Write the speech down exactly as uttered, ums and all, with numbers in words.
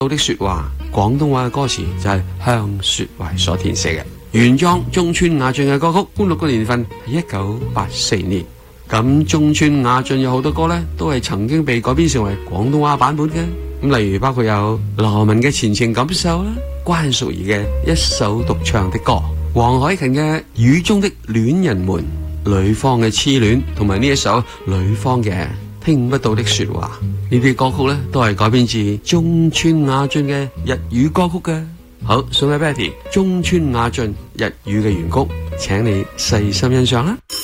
到的說話，廣東話嘅歌詞就係向雪懷所填寫嘅。原裝中村雅俊嘅歌曲，歡樂嘅年份係一九八四年。咁中村雅俊有好多歌呢，都係曾經被改編成為廣東話版本嘅。咁例如包括有羅文嘅《前程感受》啦，關淑怡嘅一首獨唱的歌，黃凱芹嘅《雨中的戀人們》，呂方嘅《痴戀》，同埋呢一首呂方嘅《聽不到的說話》。呢啲歌曲呢，都係改編自中村雅俊嘅日語歌曲嘅。好，送俾 Betty， 中村雅俊日語嘅原曲，請你細心欣賞啦。